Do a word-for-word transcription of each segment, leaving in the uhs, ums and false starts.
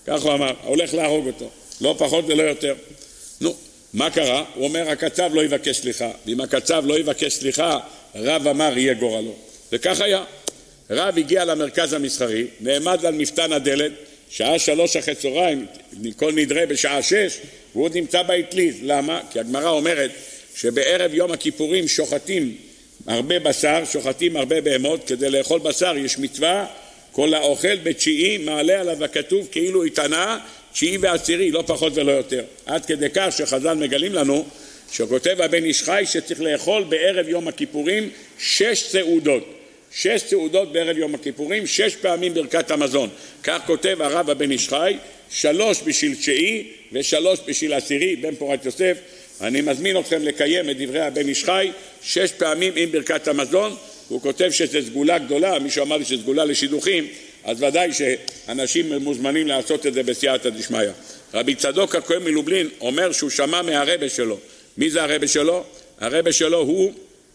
כך הוא אמר, הולך להרוג אותו, לא פחות ולא יותר. נו, מה קרה? הוא אומר, הקצב לא יבקש סליחה, ואם הקצב לא יבקש סליחה, רב אמר יהיה גורלו. וכך היה. רב הגיע למרכז המסחרי, נעמד על מפתן הדלת, שעה שלוש אחרי צהריים, כל נדרה בשעה שש, והוא עוד נמצא באטליז. למה? כי הגמרא אומרת שבערב יום הכיפורים שוחטים הרבה בשר, שוחטים הרבה בהמות, כדי לאכול בשר יש מצווה, כל האוכל בתשיעי מעלה עליו הכתוב כאילו התענה, תשיעי ועשירי, לא פחות ולא יותר. עד כדי כך שחז"ל מגלים לנו, שכותב הבן איש חי שצריך לאכול בערב יום הכיפורים שש סעודות. שש סעודות בערב יום הכיפורים, שש פעמים ברכת המזון. כך כותב הרב הבן איש חי, שלוש בשביל תשיעי ושלוש בשביל עשירי, בן פורת יוסף. אני מזמין אתכם לקיים את דברי הבן איש חי, שש פעמים עם ברכת המזון. הוא כותב שזה סגולה גדולה, מישהו אמר לי שסגולה לשידוכים, אז ודאי שאנשים מוזמנים לעשות את זה בסייעתא דשמיא. רבי צדוק הכהן מלובלין אומר שהוא שמע מהרבא שלו. מי זה הרבא שלו? הרבא שלו הוא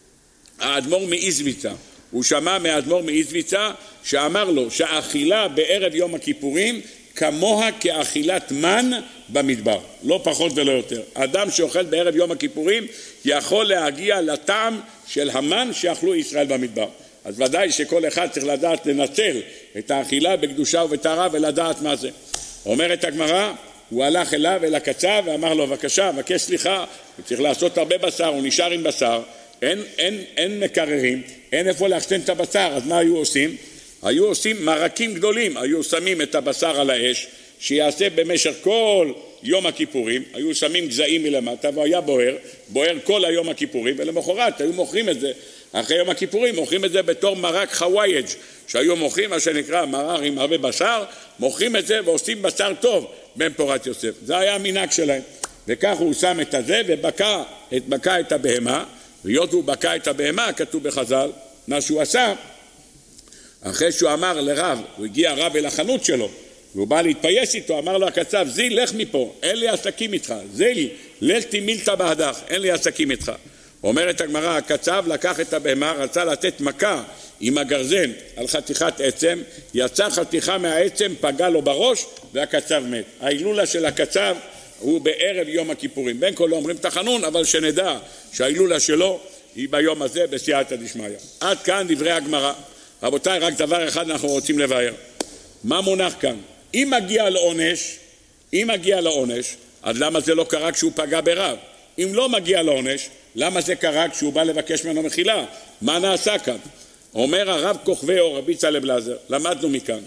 האדמו"ר מאיזביצה. הוא שמע מהאדמו"ר מאיזביצה שאמר לו שהאכילה בערב יום הכיפורים כמוה כאכילת מן במדבר, לא פחות ולא יותר. אדם שאוכל בערב יום הכיפורים יכול להגיע לטעם של המן שאכלו ישראל במדבר. אז ודאי שכל אחד צריך לדעת לנצל את האכילה בקדושה ובטהרה ולדעת מה זה. אומרת הגמרא, הוא הלך אליו אל הקצב ואמר לו, בבקשה, בקש סליחה, הוא צריך לעשות הרבה בשר, הוא נשאר עם בשר, אין, אין, אין מקררים, אין איפה להחסן את הבשר, אז מה היו עושים? היו עושים מרקים גדולים, היו שמים את הבשר על האש, שיעשה במשך כל יום הכיפורים, היו שמים גזעים מלמטה, והיה בוער, בוער כל היום הכיפורים, ולמחרת היו מוכרים את זה, אחרי יום הכיפורים מוכרים את זה בתור מרק חווייג' שהיו מוכרים מה שנקרא מרק עם הרבה בשר, מוכרים את זה ועושים בשר טוב בן פורת יוסף. זה היה המנהג שלהם. וכך הוא שם את הזה ובקע את, בקע את הבהמה, והיות הוא בקע את הבהמה, כתוב בחז"ל, מה שהוא עשה, אחרי שהוא אמר לרב, הוא הגיע רב אל החנות שלו, והוא בא להתפייס איתו, אמר לו הקצב, זיל, לך מפה, אין לי עסקים איתך, זיל, לך תמילתא בהדך, אין לי עסקים איתך. אומרת הגמרא, הקצב לקח את הבהמה, רצה לתת מכה עם הגרזן על חתיכת עצם, יצא חתיכה מהעצם, פגע לו בראש, והקצב מת. ההילולה של הקצב הוא בערב יום הכיפורים. בין כה לא אומרים תחנון, אבל שנדע שההילולה שלו היא ביום הזה בסייעתא דשמיא. עד כאן דברי הגמרא. רבותיי, רק דבר אחד אנחנו רוצים לבאר. מה מונח כאן? אם מגיע לעונש, אם מגיע לעונש, אז למה זה לא קרה כשהוא פגע ברב? אם לא מגיע לעונש, למה זה קרה כשהוא בא לבקש ממנו מחילה? מה נעשה כאן? אומר הרב כוכבי אור, רבי צלב לזר, למדנו מכאן,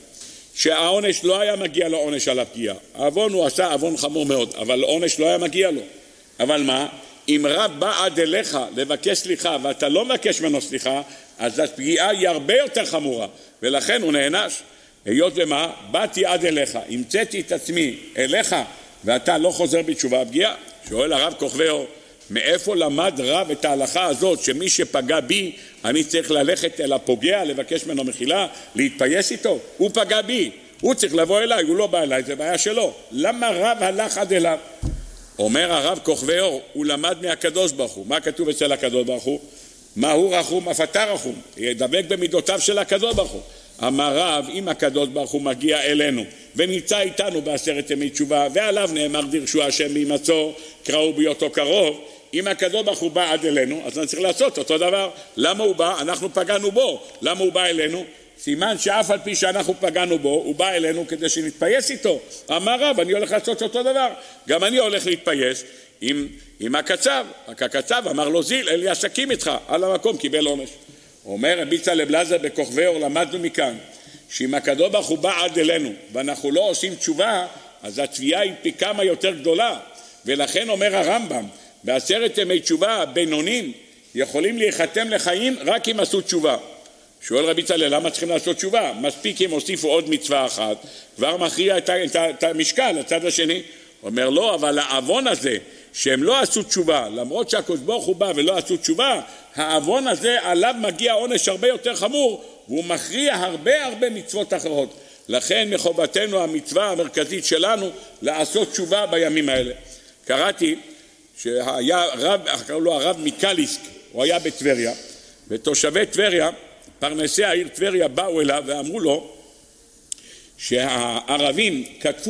שהעונש לא היה מגיע לו עונש על הפגיעה. העוון הוא עשה עוון חמור מאוד, אבל עונש לא היה מגיע לו. אבל מה? אם רב בא עד אליך לבקש סליחה ואתה לא מבקש ממנו סליחה, אז הפגיעה היא הרבה יותר חמורה, ולכן הוא נענש. היות ומה? באתי עד אליך, המצאתי את עצמי אליך, ואתה לא חוזר בתשובה הפגיעה. שואל הרב כוכבי אור, מאיפה למד רב את ההלכה הזאת שמי שפגע בי אני צריך ללכת אל הפוגע לבקש ממנו מחילה, להתפייס איתו? הוא פגע בי, הוא צריך לבוא אליי, הוא לא בא אליי, זה בעיה שלו. למה רב הלך עד אליו? אומר הרב כוכבי אור, הוא למד מהקדוש ברוך הוא. מה כתוב אצל הקדוש ברוך הוא? מה הוא רחום אף אתה רחום, ידבק במידותיו של הקדוש ברוך הוא. אמר רב, אם הקדוש ברוך הוא מגיע אלינו ונמצא איתנו בעשרת ימי תשובה, ועליו נאמר דרשו השם בהימצאו, קראו בהיותו קרוב, אם הקדוש ברוך הוא בא עד אלינו, אז אני צריך לעשות אותו דבר. למה הוא בא? אנחנו פגענו בו. למה הוא בא אלינו? סימן שאף על פי שאנחנו פגענו בו, הוא בא אלינו כדי שנתפייס איתו. אמר רב, אני הולך לעשות אותו דבר. גם אני הולך להתפייס עם, עם הקצב. הקצב אמר לו, זיל, אין לי עסקים איתך. על המקום קיבל עונש. אומר רבי צלב לזר בכוכבי אור, למדנו מכאן, שאם הקדוש ברוך הוא בא עד אלינו, ואנחנו לא עושים תשובה, אז התביעה היא פי כמה יותר גדולה. ולכן אומר הרמב"ם, בעשרת ימי תשובה הבינונים יכולים להיחתם לחיים רק אם עשו תשובה. שואל רבי צלאל, למה צריכים לעשות תשובה? מספיק אם הוסיפו עוד מצווה אחת, כבר מכריע את, את, את המשקל, הצד השני. אומר לא, אבל העוון הזה שהם לא עשו תשובה, למרות שהקדוש ברוך הוא בא ולא עשו תשובה, העוון הזה עליו מגיע עונש הרבה יותר חמור, והוא מכריע הרבה הרבה מצוות אחרות. לכן מחובתנו המצווה המרכזית שלנו לעשות תשובה בימים האלה. קראתי שהיה רב, קראו לו הרב מקליסק, הוא היה בטבריה, ותושבי טבריה, פרנסי העיר טבריה באו אליו ואמרו לו שהערבים כתבו